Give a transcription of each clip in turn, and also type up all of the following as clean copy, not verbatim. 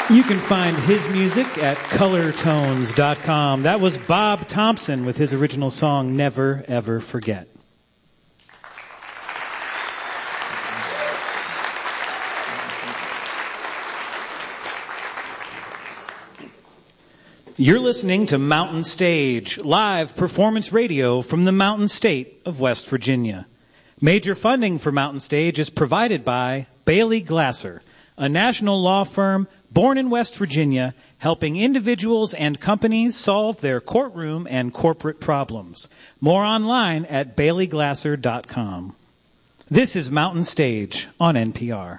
You can find his music at colortones.com. That was Bob Thompson with his original song, Never Ever Forget. You're listening to Mountain Stage, live performance radio from the Mountain State of West Virginia. Major funding for Mountain Stage is provided by Bailey Glasser, a national law firm born in West Virginia, helping individuals and companies solve their courtroom and corporate problems. More online at baileyglasser.com. This is Mountain Stage on NPR.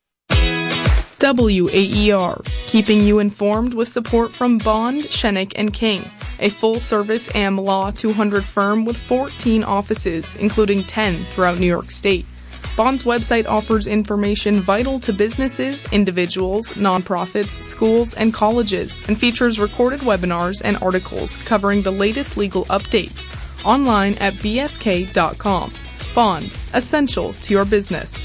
WAER, keeping you informed with support from Bond, Shenick & King, a full-service Am Law 200 firm with 14 offices, including 10 throughout New York State. Bond's website offers information vital to businesses, individuals, nonprofits, schools, and colleges, and features recorded webinars and articles covering the latest legal updates. Online at bsk.com. Bond, essential to your business.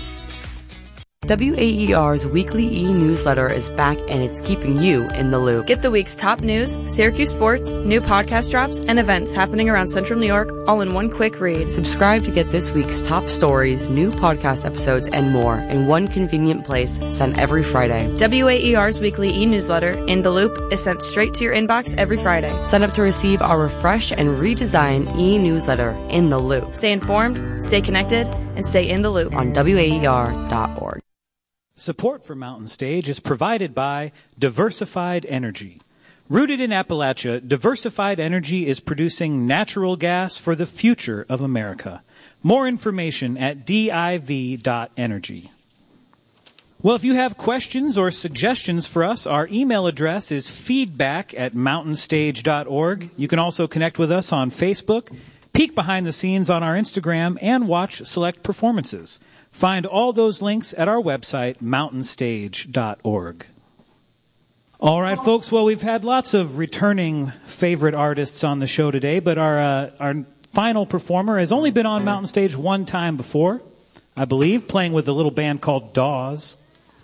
WAER's weekly e-newsletter is back, and it's keeping you in the loop. Get the week's top news, Syracuse sports, new podcast drops, and events happening around Central New York all in one quick read. Subscribe to get this week's top stories, new podcast episodes, and more in one convenient place, sent every Friday. WAER's weekly e-newsletter, In the Loop, is sent straight to your inbox every Friday. Sign up to receive our refreshed and redesigned e-newsletter, In the Loop. Stay informed, stay connected, and stay in the loop on WAER.org. Support for Mountain Stage is provided by Diversified Energy. Rooted in Appalachia, Diversified Energy is producing natural gas for the future of America. More information at div.energy. Well, if you have questions or suggestions for us, our email address is feedback@mountainstage.org. You can also connect with us on Facebook, peek behind the scenes on our Instagram, and watch select performances. Find all those links at our website, mountainstage.org. All right, folks. Well, we've had lots of returning favorite artists on the show today, but our final performer has only been on Mountain Stage one time before, I believe, playing with a little band called Dawes.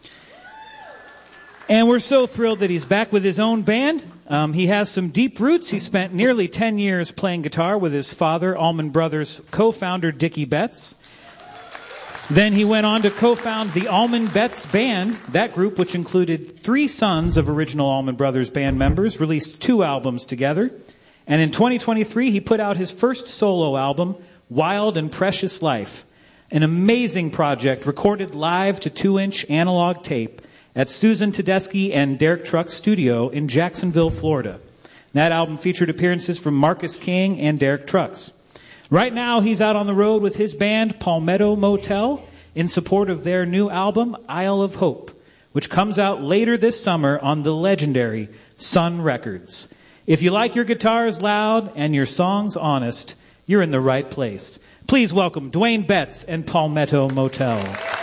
And we're so thrilled that he's back with his own band. He has some deep roots. He spent nearly 10 years playing guitar with his father, Allman Brothers co-founder Dickie Betts. Then he went on to co-found the Allman Betts Band. That group, which included 3 sons of original Allman Brothers band members, released 2 albums together. And in 2023, he put out his first solo album, Wild and Precious Life, an amazing project recorded live to 2-inch analog tape at Susan Tedeschi and Derek Truck's studio in Jacksonville, Florida. That album featured appearances from Marcus King and Derek Trucks. Right now, he's out on the road with his band, Palmetto Motel, in support of their new album, Isle of Hope, which comes out later this summer on the legendary Sun Records. If you like your guitars loud and your songs honest, you're in the right place. Please welcome Dwayne Betts and Palmetto Motel.